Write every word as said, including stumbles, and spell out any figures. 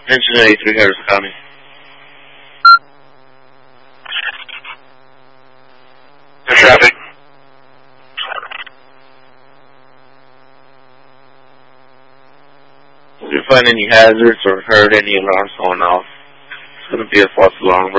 Engine eighty-three, Harrison County. The traffic. If you find any hazards or heard any alarms going off, it's going to be a false alarm.